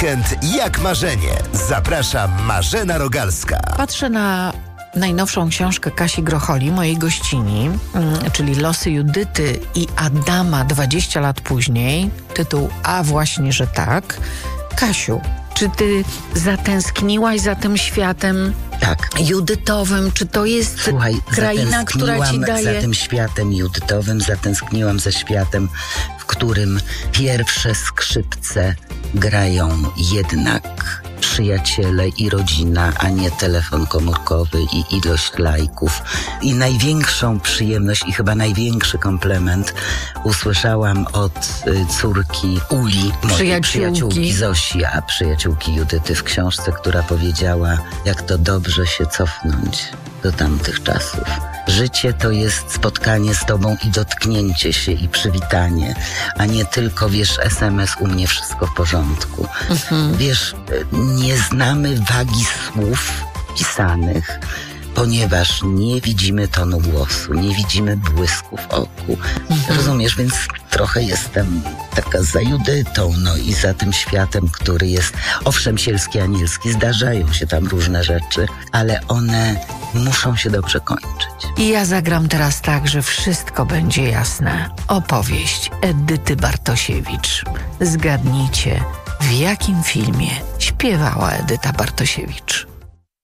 Weekend jak marzenie. Zaprasza Marzena Rogalska. Patrzę na najnowszą książkę Kasi Grocholi, mojej gościni, czyli Losy Judyty i Adama 20 lat później. Tytuł A właśnie, że tak. Kasiu, czy ty zatęskniłaś za tym światem judytowym? Czy to jest kraina, która ci daje... za tym światem judytowym, zatęskniłam za światem, w którym pierwsze skrzypce grają jednak przyjaciele i rodzina, a nie telefon komórkowy i ilość lajków. I największą przyjemność i chyba największy komplement usłyszałam od córki Uli, mojej przyjaciółki Zosi, a przyjaciółki Judyty w książce, która powiedziała, jak to dobrze się cofnąć do tamtych czasów. Życie to jest spotkanie z tobą i dotknięcie się i przywitanie, a nie tylko, wiesz, SMS, u mnie wszystko w porządku. Wiesz, nie znamy wagi słów pisanych, ponieważ nie widzimy tonu głosu, nie widzimy błysku w oku. Rozumiesz, więc trochę jestem taka za Judytą, no i za tym światem, który jest, owszem, sielski, anielski, zdarzają się tam różne rzeczy, ale one muszą się dobrze kończyć. I ja zagram teraz tak, że wszystko będzie jasne. Opowieść Edyty Bartosiewicz. Zgadnijcie, w jakim filmie śpiewała Edyta Bartosiewicz.